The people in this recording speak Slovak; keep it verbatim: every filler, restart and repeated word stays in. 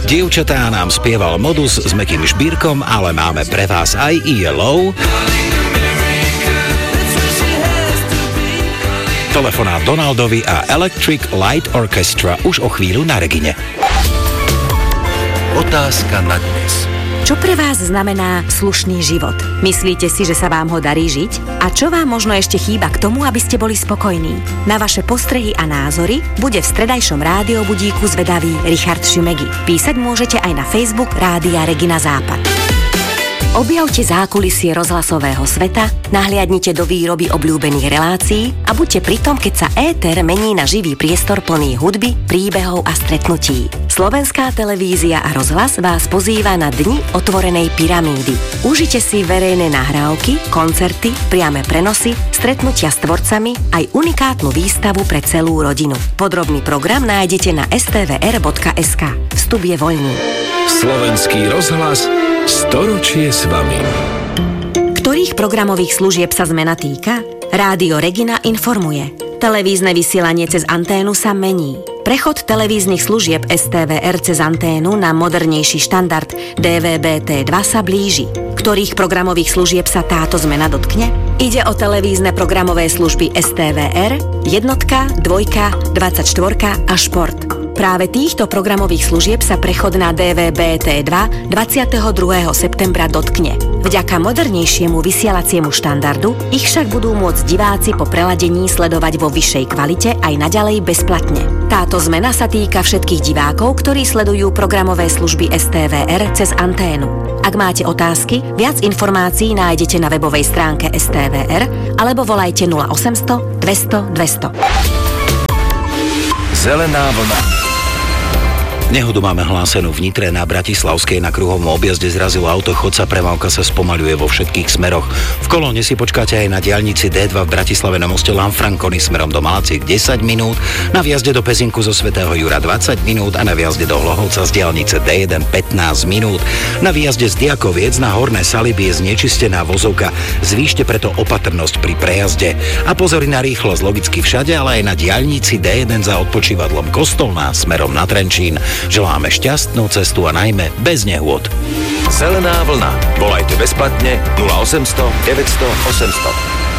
Dievčatá nám spieval Modus s mäkkým šbírkom, ale máme pre vás aj í el ó. Telefonát Donaldovi a Electric Light Orchestra už o chvíľu na Regine. Otázka na dnes. Čo pre vás znamená slušný život? Myslíte si, že sa vám ho darí žiť? A čo vám možno ešte chýba k tomu, aby ste boli spokojní? Na vaše postrehy a názory bude v stredajšom rádiobudíku zvedavý Richard Šimegi. Písať môžete aj na Facebook Rádia Regina Západ. Objavte zákulisie rozhlasového sveta, nahliadnite do výroby obľúbených relácií a buďte pritom, keď sa éter mení na živý priestor plný hudby, príbehov a stretnutí. Slovenská televízia a rozhlas vás pozýva na Dni otvorenej pyramídy. Užite si verejné nahrávky, koncerty, priame prenosy, stretnutia s tvorcami aj unikátnu výstavu pre celú rodinu. Podrobný program nájdete na es té vé er bodka es ká. Vstup je voľný. Slovenský rozhlas storočie s vami. Ktorých programových služieb sa zmena týka? Rádio Regina informuje. Televízne vysielanie cez anténu sa mení. Prechod televíznych služieb es té vé er cez anténu na modernejší štandard dé vé bé té dva sa blíži. Ktorých programových služieb sa táto zmena dotkne? Ide o televízne programové služby es té vé er, jednotka, dvojka, dvadsaťštyri a šport. Práve týchto programových služieb sa prechod na dé vé bé té dva dvadsiateho druhého septembra dotkne. Vďaka modernejšiemu vysielaciemu štandardu ich však budú môcť diváci po preladení sledovať vo vyššej kvalite aj naďalej bezplatne. Táto zmena sa týka všetkých divákov, ktorí sledujú programové služby es té vé er cez anténu. Ak máte otázky, viac informácií nájdete na webovej stránke es té vé er alebo volajte nula osemsto dvesto dvesto. Zelená vlna. Nehodu máme hlásenú v Nitre. Na Bratislavskej na kruhovom objazde zrazilo auto, chodca, premávka sa spomaľuje vo všetkých smeroch. V kolóne si počkáte aj na diaľnici dé dva v Bratislave na moste Lanfranconi smerom do Malaciek desať minút, na vjazde do Pezinku zo Svätého Jura dvadsať minút a na vjazde do Hlohovca z diaľnice dé jeden pätnásť minút. Na výjazde z Diakoviec na Horné Saliby je znečistená vozovka. Zvýšte preto opatrnosť pri prejazde. A pozory na rýchlosť logicky všade, ale aj na diaľnici dé jeden za odpočívadlom Kostolná smerom na Trenčín. Želáme šťastnú cestu a najmä bez nehôd. Zelená vlna. Volajte bezplatne nula osemsto deväťsto osemsto.